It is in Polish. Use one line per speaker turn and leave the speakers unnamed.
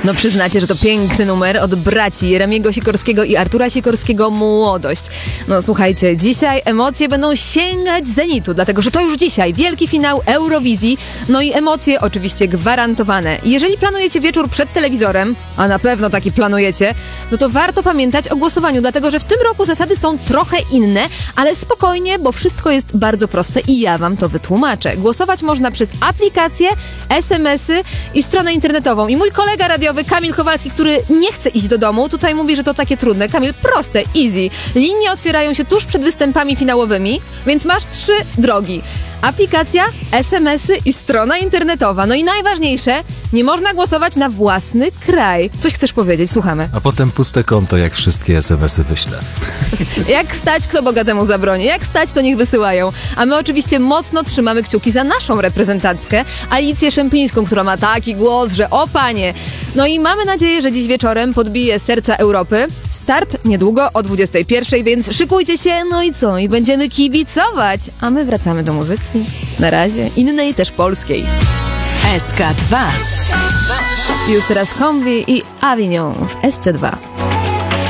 No przyznacie, że to piękny numer od braci Jeremiego Sikorskiego i Artura Sikorskiego Młodość. No słuchajcie, dzisiaj emocje będą sięgać zenitu, dlatego że to już dzisiaj wielki finał Eurowizji, no i emocje oczywiście gwarantowane. Jeżeli planujecie wieczór przed telewizorem, a na pewno taki planujecie, no to warto pamiętać o głosowaniu, dlatego że w tym roku zasady są trochę inne, ale spokojnie, bo wszystko jest bardzo proste i ja wam to wytłumaczę. Głosować można przez aplikacje, SMS-y i stronę internetową. I mój kolega radiowy Kamil Kowalski, który nie chce iść do domu, tutaj mówi, że to takie trudne. Kamil, proste, easy. Linie otwierają się tuż przed występami finałowymi, więc masz 3 drogi. Aplikacja, SMS-y i strona internetowa. No i najważniejsze, nie można głosować na własny kraj. Coś chcesz powiedzieć? Słuchamy.
A potem puste konto, jak wszystkie SMS-y wyślę.
Jak stać, kto bogatemu zabroni. Jak stać, to niech wysyłają. A my oczywiście mocno trzymamy kciuki za naszą reprezentantkę, Alicję Szemplińską, która ma taki głos, że o panie. No i mamy nadzieję, że dziś wieczorem podbije serca Europy. Start niedługo o 21:00, więc szykujcie się, no i co? I będziemy kibicować. A my wracamy do muzyki. Na razie. Innej też polskiej.
SK2.
Już teraz Kombi i Avignon w SC2.